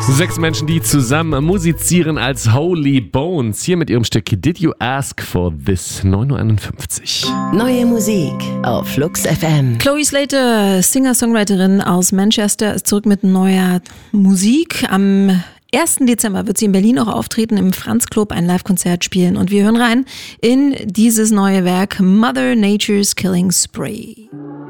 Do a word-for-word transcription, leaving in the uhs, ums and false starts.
Sechs Menschen, die zusammen musizieren als Holy Bones. Hier mit ihrem Stück Did You Ask For This? neun Uhr einundfünfzig. Neue Musik auf Flux F M. Chloe Slater, Singer-Songwriterin aus Manchester, ist zurück mit neuer Musik. Am ersten Dezember wird sie in Berlin auch auftreten, im Franz Club ein Live-Konzert spielen. Und wir hören rein in dieses neue Werk Mother Nature's Killing Spray.